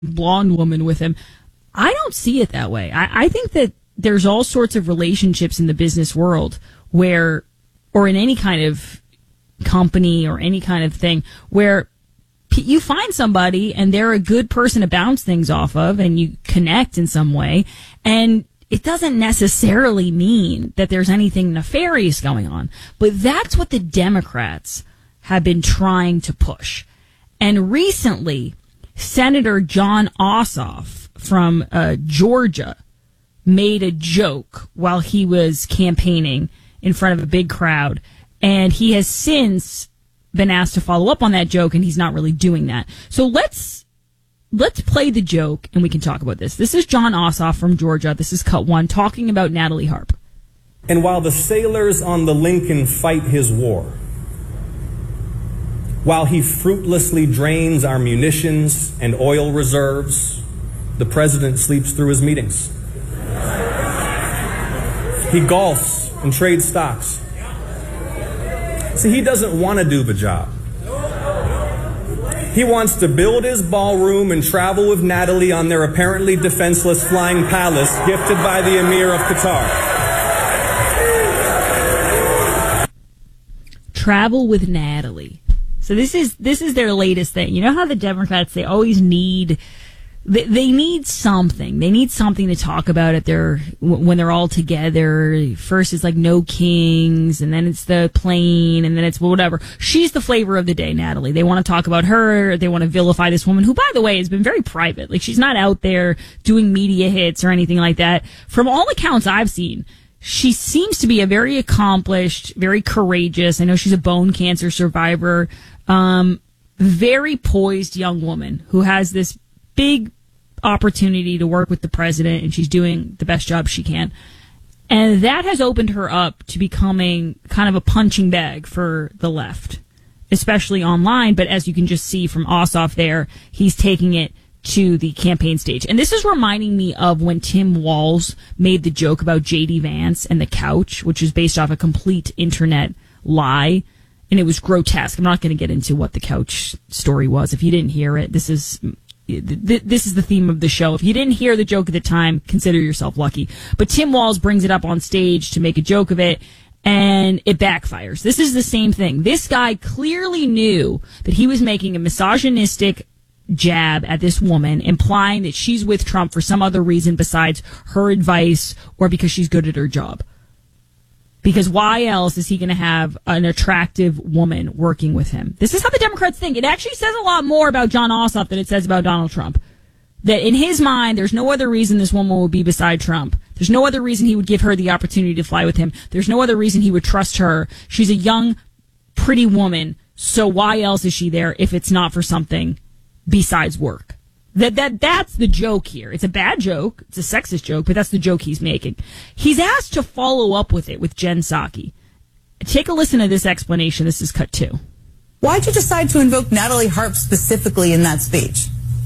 blonde woman with him. I don't see it that way. I think that there's all sorts of relationships in the business world where, or in any kind of company or any kind of thing, where you find somebody and they're a good person to bounce things off of and you connect in some way. And it doesn't necessarily mean that there's anything nefarious going on. But that's what the Democrats have been trying to push. And recently, Senator Jon Ossoff from Georgia made a joke while he was campaigning in front of a big crowd. And he has since been asked to follow up on that joke, and he's not really doing that. So let's play the joke, and we can talk about this. This is Jon Ossoff from Georgia. This is cut one, talking about Natalie Harp. And while the sailors on the Lincoln fight his war, while he fruitlessly drains our munitions and oil reserves, the president sleeps through his meetings. He golfs and trades stocks. See, he doesn't want to do the job. He wants to build his ballroom and travel with Natalie on their apparently defenseless flying palace gifted by the Emir of Qatar. Travel with Natalie. So this is their latest thing. You know how the Democrats, they always need... They need something. They need something to talk about at when they're all together. First it's like no kings, and then it's the plane, and then it's whatever. She's the flavor of the day, Natalie. They want to talk about her. They want to vilify this woman who, by the way, has been very private. Like, she's not out there doing media hits or anything like that. From all accounts I've seen, she seems to be a very accomplished, very courageous. I know she's a bone cancer survivor. Very poised young woman who has this big opportunity to work with the president, and she's doing the best job she can. And that has opened her up to becoming kind of a punching bag for the left, especially online. But as you can just see from Ossoff there, he's taking it to the campaign stage. And this is reminding me of when Tim Walz made the joke about J.D. Vance and the couch, which is based off a complete internet lie. And it was grotesque. I'm not going to get into what the couch story was. If you didn't hear it, this is the theme of the show. If you didn't hear the joke at the time, consider yourself lucky. But Tim Walz brings it up on stage to make a joke of it, and it backfires. This is the same thing. This guy clearly knew that he was making a misogynistic jab at this woman, implying that she's with Trump for some other reason besides her advice or because she's good at her job. Because why else is he going to have an attractive woman working with him? This is how the Democrats think. It actually says a lot more about Jon Ossoff than it says about Donald Trump. That in his mind, there's no other reason this woman would be beside Trump. There's no other reason he would give her the opportunity to fly with him. There's no other reason he would trust her. She's a young, pretty woman. So why else is she there if it's not for something besides work? That's the joke here. It's a bad joke. It's a sexist joke, but that's the joke he's making. He's asked to follow up with it with Jen Psaki. Take a listen to this explanation. This is cut 2. Why'd you decide to invoke Natalie Harp specifically in that speech?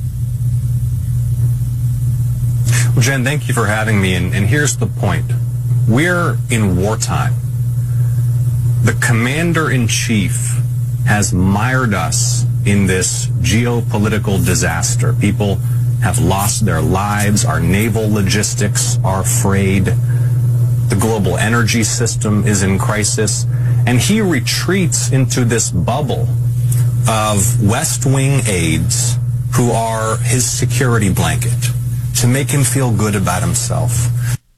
Well, Jen, thank you for having me. And here's the point. We're in wartime. The commander-in-chief has mired us in this geopolitical disaster. People have lost their lives. Our naval logistics are frayed. The global energy system is in crisis. And he retreats into this bubble of West Wing aides who are his security blanket to make him feel good about himself.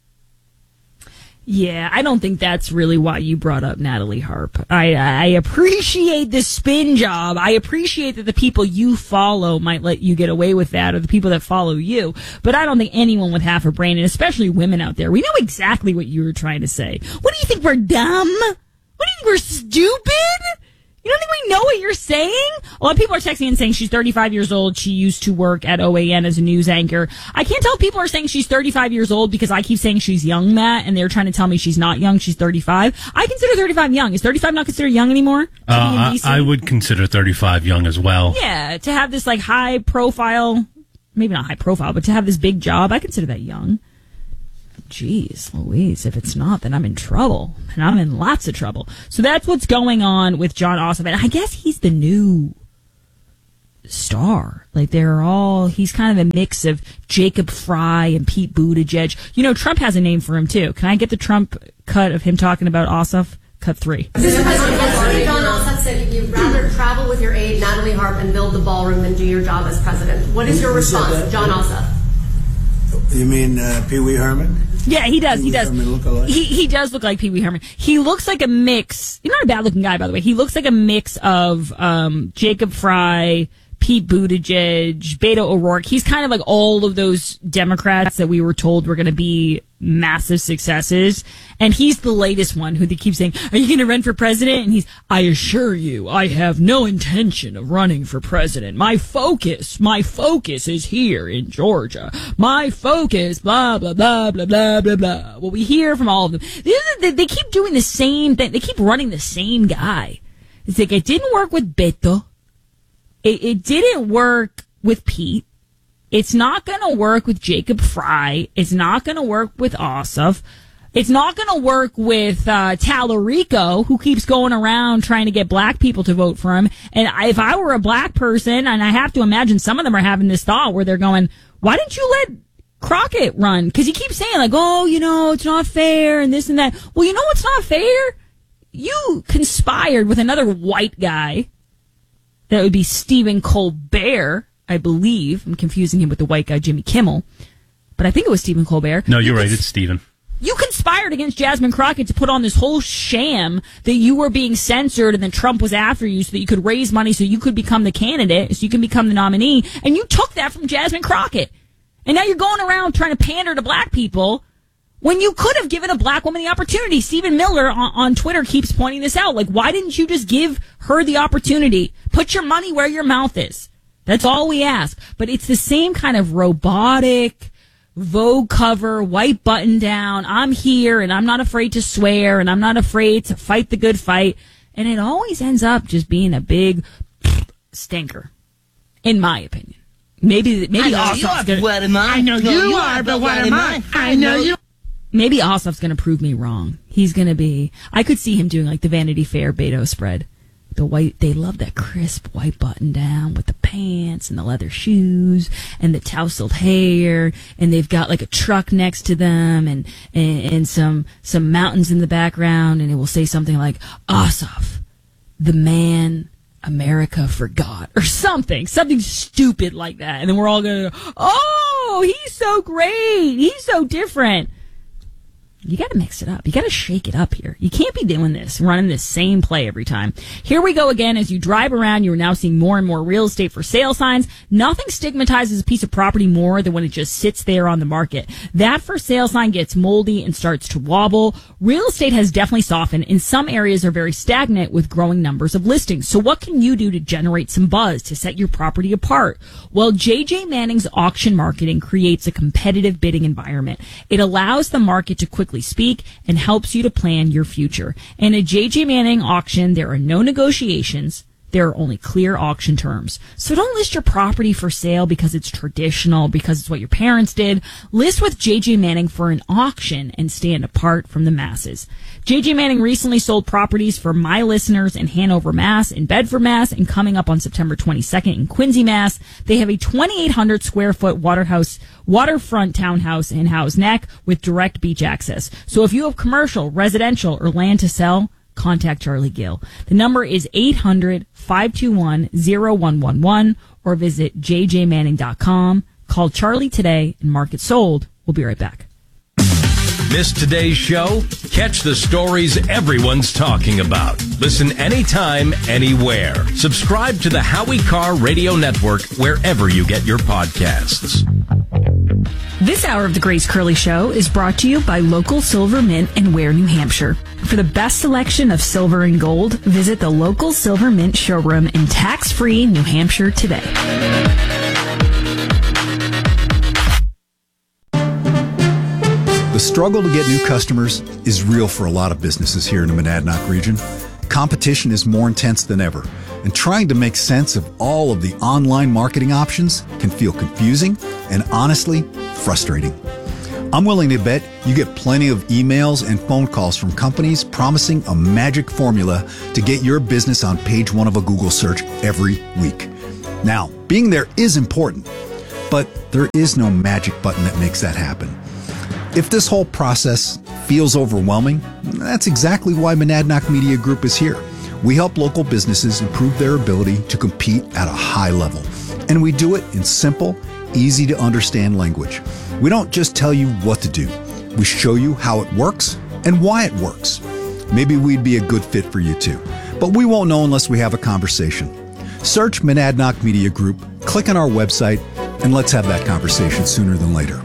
Yeah, I don't think that's really why you brought up Natalie Harp. I appreciate the spin job. I appreciate that the people you follow might let you get away with that, or the people that follow you. But I don't think anyone with half a brain, and especially women out there, we know exactly what you were trying to say. What do you think, we're dumb? What do you think, we're stupid? You don't think we know what you're saying? A lot of people are texting and saying she's 35 years old. She used to work at OAN as a news anchor. I can't tell if people are saying she's 35 years old because I keep saying she's young, Matt, and they're trying to tell me she's not young. She's 35. I consider 35 young. Is 35 not considered young anymore? I would consider 35 young as well. Yeah, to have this like high profile, maybe not high profile, but to have this big job, I consider that young. Jeez Louise, if it's not, then I'm in trouble. And I'm in lots of trouble. So that's what's going on with Jon Ossoff. And I guess he's the new star. Like he's kind of a mix of Jacob Fry and Pete Buttigieg. You know, Trump has a name for him too. Can I get the Trump cut of him talking about Ossoff? Cut 3. Mr. President, John Ossoff said you'd rather travel with your aide, Natalie Harp, and build the ballroom than do your job as president. What is your response, John Ossoff? You mean Pee Wee Herman? Yeah, he does. Pee Wee Herman look alike? He does look like Pee Wee Herman. He looks like a mix. He's not a bad looking guy, by the way. He looks like a mix of Jacob Fry, Pete Buttigieg, Beto O'Rourke. He's kind of like all of those Democrats that we were told were going to be massive successes. And he's the latest one who they keep saying, are you going to run for president? And I assure you, I have no intention of running for president. My focus is here in Georgia. My focus, blah, blah, blah, blah, blah, blah, blah. Well, we hear from all of them. They keep doing the same thing. They keep running the same guy. It's like, it didn't work with Beto. It didn't work with Pete. It's not going to work with Jacob Fry. It's not going to work with Ossoff. It's not going to work with Tallarico, who keeps going around trying to get black people to vote for him. And if I were a black person, and I have to imagine some of them are having this thought where they're going, why didn't you let Crockett run? Because he keeps saying, like, oh, you know, it's not fair and this and that. Well, you know what's not fair? You conspired with another white guy. That would be Stephen Colbert, I believe. I'm confusing him with the white guy, Jimmy Kimmel. But I think it was Stephen Colbert. No, you're right. It's Stephen. You conspired against Jasmine Crockett to put on this whole sham that you were being censored and then Trump was after you so that you could raise money so you could become the candidate, so you can become the nominee. And you took that from Jasmine Crockett. And now you're going around trying to pander to black people when you could have given a black woman the opportunity. Stephen Miller on Twitter keeps pointing this out. Like, why didn't you just give her the opportunity? Put your money where your mouth is. That's all we ask. But it's the same kind of robotic, Vogue cover, white button down. I'm here and I'm not afraid to swear and I'm not afraid to fight the good fight. And it always ends up just being a big stinker, in my opinion. Maybe Ossoff's gonna. What am I? I know you are, but what am I? I know you. Maybe Ossoff's going to prove me wrong. He's going to be... I could see him doing like the Vanity Fair Beto spread. The white... They love that crisp white button down with the pants and the leather shoes and the tousled hair. And they've got like a truck next to them and some mountains in the background. And it will say something like, Ossoff, the man America forgot. Or something stupid like that. And then we're all going to go, oh, he's so great. He's so different. You got to mix it up. You got to shake it up here. You can't be doing this, running this same play every time. Here we go again. As you drive around, you are now seeing more and more real estate for sale signs. Nothing stigmatizes a piece of property more than when it just sits there on the market. That for sale sign gets moldy and starts to wobble. Real estate has definitely softened. In some areas are very stagnant with growing numbers of listings. So what can you do to generate some buzz to set your property apart? Well, JJ Manning's auction marketing creates a competitive bidding environment. It allows the market to quickly speak and helps you to plan your future. In a JJ Manning auction, there are no negotiations. There are only clear auction terms. So don't list your property for sale because it's traditional, because it's what your parents did. List with JJ Manning for an auction and stand apart from the masses. JJ Manning recently sold properties for my listeners in Hanover, Mass, in Bedford, Mass, and coming up on September 22nd in Quincy, Mass. They have a 2,800 square foot waterfront townhouse in Howes Neck with direct beach access. So if you have commercial, residential, or land to sell, contact Charlie Gill. The number is 800-521-0111 or visit jjmanning.com. Call Charlie today and mark it sold. We'll be right back. Missed today's show? Catch the stories everyone's talking about. Listen anytime, anywhere. Subscribe to the Howie Carr Radio Network wherever you get your podcasts. This hour of the Grace Curley Show is brought to you by Local Silver Mint in Ware, New Hampshire. For the best selection of silver and gold, visit the Local Silver Mint showroom in tax-free New Hampshire today. The struggle to get new customers is real for a lot of businesses here in the Monadnock region. Competition is more intense than ever, and trying to make sense of all of the online marketing options can feel confusing and honestly frustrating. I'm willing to bet you get plenty of emails and phone calls from companies promising a magic formula to get your business on page one of a Google search every week. Now, being there is important, but there is no magic button that makes that happen. If this whole process feels overwhelming, that's exactly why Monadnock Media Group is here. We help local businesses improve their ability to compete at a high level. And we do it in simple, easy to understand language. We don't just tell you what to do. We show you how it works and why it works. Maybe we'd be a good fit for you too, but we won't know unless we have a conversation. Search Monadnock Media Group, click on our website, and let's have that conversation sooner than later.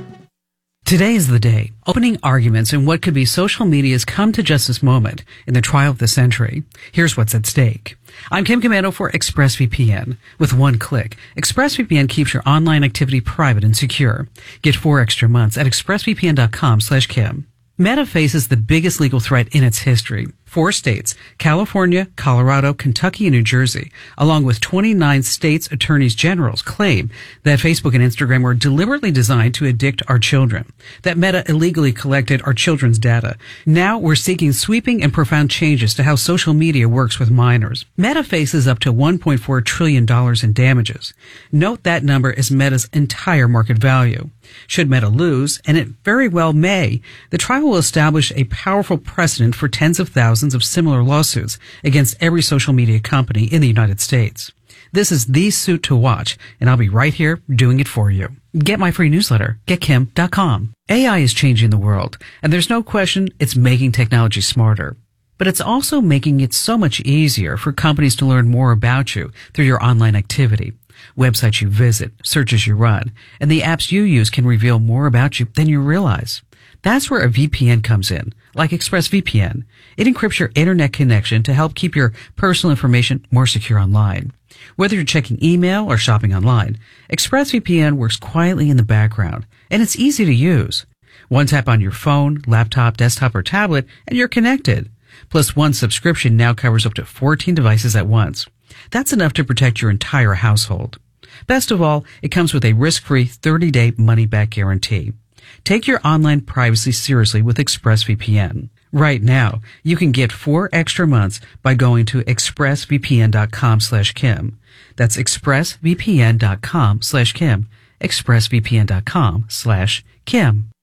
Today is the day. Opening arguments in what could be social media's come to justice moment in the trial of the century. Here's what's at stake. I'm Kim Commando for ExpressVPN. With one click, ExpressVPN keeps your online activity private and secure. Get 4 extra months at expressvpn.com/Kim. Meta faces the biggest legal threat in its history. 4 states, California, Colorado, Kentucky, and New Jersey, along with 29 states' attorneys generals, claim that Facebook and Instagram were deliberately designed to addict our children, that Meta illegally collected our children's data. Now we're seeking sweeping and profound changes to how social media works with minors. Meta faces up to $1.4 trillion in damages. Note that number is Meta's entire market value. Should Meta lose, and it very well may, the trial will establish a powerful precedent for tens of thousands of similar lawsuits against every social media company in the United States. This is the suit to watch, and I'll be right here doing it for you. Get my free newsletter, getkim.com. AI is changing the world, and there's no question it's making technology smarter. But it's also making it so much easier for companies to learn more about you through your online activity. Websites you visit, searches you run, and the apps you use can reveal more about you than you realize. That's where a VPN comes in, like ExpressVPN. It encrypts your internet connection to help keep your personal information more secure online. Whether you're checking email or shopping online, ExpressVPN works quietly in the background, and it's easy to use. One tap on your phone, laptop, desktop, or tablet, and you're connected. Plus, one subscription now covers up to 14 devices at once. That's enough to protect your entire household. Best of all, it comes with a risk-free 30-day money-back guarantee. Take your online privacy seriously with ExpressVPN. Right now, you can get 4 extra months by going to expressvpn.com/Kim. That's expressvpn.com/Kim. expressvpn.com/Kim.